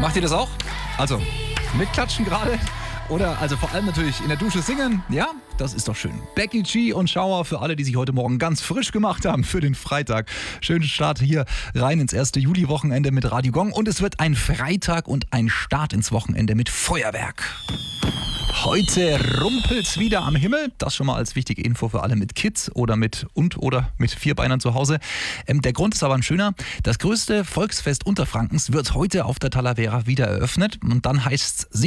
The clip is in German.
Macht ihr das auch? Also, mitklatschen gerade? Oder also vor allem natürlich in der Dusche singen. Ja, das ist doch schön. Becky G und Schauer für alle, die sich heute Morgen ganz frisch gemacht haben für den Freitag. Schönen Start hier rein ins erste Juli-Wochenende mit Radio Gong. Und es wird ein Freitag und ein Start ins Wochenende mit Feuerwerk. Heute rumpelt's wieder am Himmel. Das schon mal als wichtige Info für alle mit Kids oder mit Vierbeinern zu Hause. Der Grund ist aber ein schöner. Das größte Volksfest Unterfrankens wird heute auf der Talavera wieder eröffnet. Und dann heißt's